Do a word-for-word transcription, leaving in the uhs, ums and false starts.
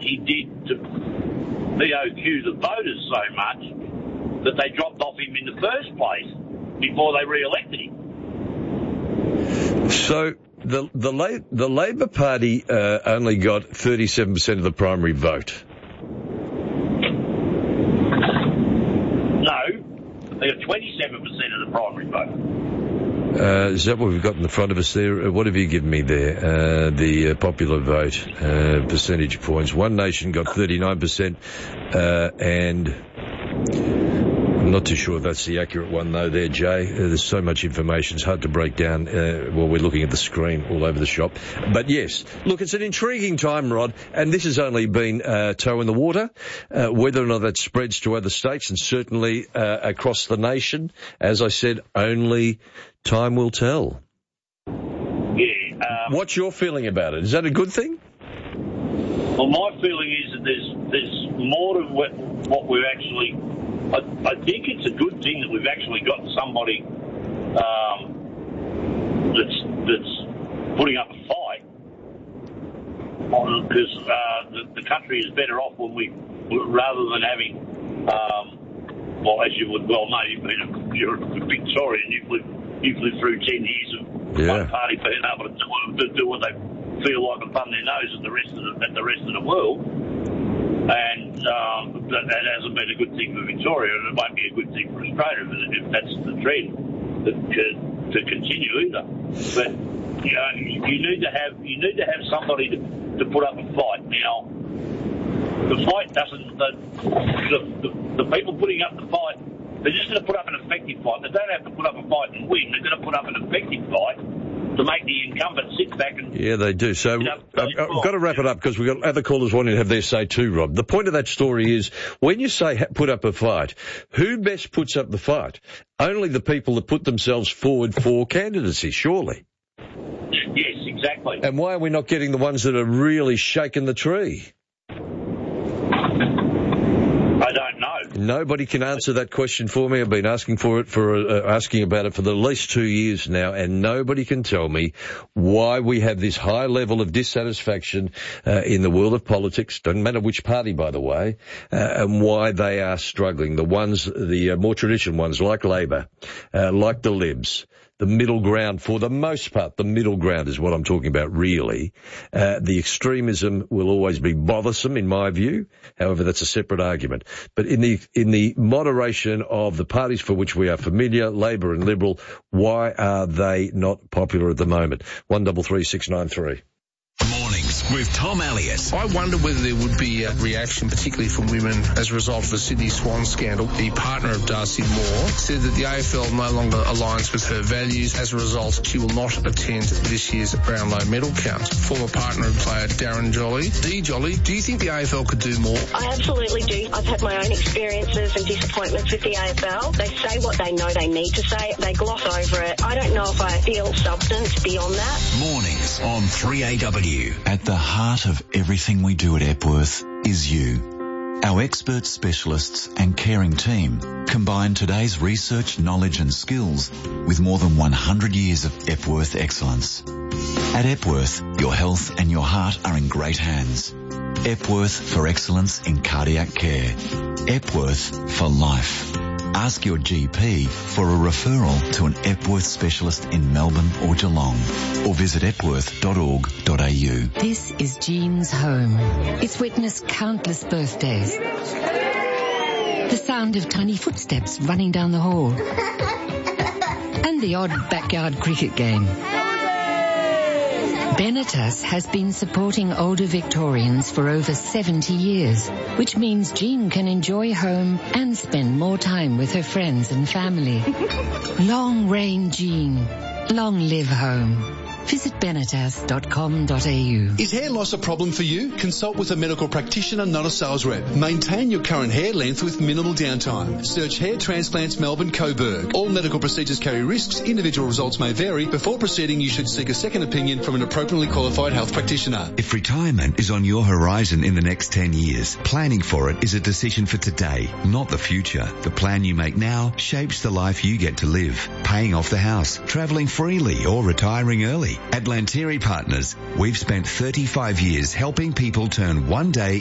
he did to P O Q the voters so much that they dropped off him in the first place before they re-elected him. So the the, La- the Labor Party uh, only got thirty-seven percent of the primary vote. No, they got twenty-seven percent of the primary vote. Uh, is that what we've got in the front of us there? What have you given me there? Uh, the uh, popular vote uh, percentage points. One Nation got thirty-nine percent, uh, and I'm not too sure if that's the accurate one, though, there, Jay. Uh, there's so much information, it's hard to break down uh, while we're looking at the screen all over the shop. But, yes, look, it's an intriguing time, Rod, and this has only been uh, toe in the water. Uh, whether or not that spreads to other states and certainly uh, across the nation, as I said, only time will tell. Yeah. Um, What's your feeling about it? Is that a good thing? Well, my feeling is that there's, there's more to what, what we're actually... I, I think it's a good thing that we've actually got somebody um, that's that's putting up a fight, because uh, the, the country is better off when we, rather than having, um, well, as you would well know, you've been a, you're a Victorian, you've lived, you've lived through ten years of yeah. one party being able to do, to do what they feel like and thumb their nose at the rest of the, at the rest of the world. And um, that, that hasn't been a good thing for Victoria, and it won't be a good thing for Australia if that's the trend that, to, to continue either. But you know, you need to have you need to have somebody to, to put up a fight. Now, the fight doesn't. The, the, the, the people putting up the fight, they're just going to put up an effective fight. They don't have to put up a fight and win. They're going to put up an effective fight to make the incumbent sit back and... Yeah, they do. So you know, I've, I've got to wrap it up because we've got other callers wanting to have their say too, Rob. The point of that story is when you say ha- put up a fight, who best puts up the fight? Only the people that put themselves forward for candidacy, surely. Yes, exactly. And why are we not getting the ones that are really shaking the tree? I don't know. Nobody can answer that question for me. I've been asking for it for uh, asking about it for the least two years now, and nobody can tell me why we have this high level of dissatisfaction uh, in the world of politics. Doesn't matter which party, by the way, uh, and why they are struggling. The ones, the uh, more traditional ones, like Labor, uh, like the Libs. The middle ground, for the most part, the middle ground is what I'm talking about, really. Uh, the extremism will always be bothersome, in my view. However, that's a separate argument. But in the in the moderation of the parties for which we are familiar, Labor and Liberal, why are they not popular at the moment? One double three six nine three. Mornings with Tom Elliott. I wonder whether there would be a reaction, particularly from women, as a result of the Sydney Swan scandal. The partner of Darcy Moore said that the A F L no longer aligns with her values. As a result, she will not attend this year's Brownlow medal count. Former partner of player Darren Jolly. Dee Jolly, do you think the A F L could do more? I absolutely do. I've had my own experiences and disappointments with the A F L. They say what they know they need to say. They gloss over it. I don't know if I feel substance beyond that. Mornings on three A W. At the heart of everything we do at Epworth is you. Our expert specialists and caring team combine today's research, knowledge and skills with more than one hundred years of Epworth excellence. At Epworth, your health and your heart are in great hands. Epworth for excellence in cardiac care. Epworth for life. Ask your G P for a referral to an Epworth specialist in Melbourne or Geelong, or visit epworth dot org dot a u. This is Jean's home. It's witnessed countless birthdays. The sound of tiny footsteps running down the hall. And the odd backyard cricket game. Benetas has been supporting older Victorians for over seventy years, which means Jean can enjoy home and spend more time with her friends and family. Long reign Jean. Long live home. Visit benetas dot com dot a u. Is hair loss a problem for you? Consult with a medical practitioner, not a sales rep. Maintain your current hair length with minimal downtime. Search Hair Transplants Melbourne Coburg. All medical procedures carry risks. Individual results may vary. Before proceeding, you should seek a second opinion from an appropriately qualified health practitioner. If retirement is on your horizon in the next ten years, planning for it is a decision for today, not the future. The plan you make now shapes the life you get to live. Paying off the house, travelling freely or retiring early. At Lanteri Partners, we've spent thirty-five years helping people turn one day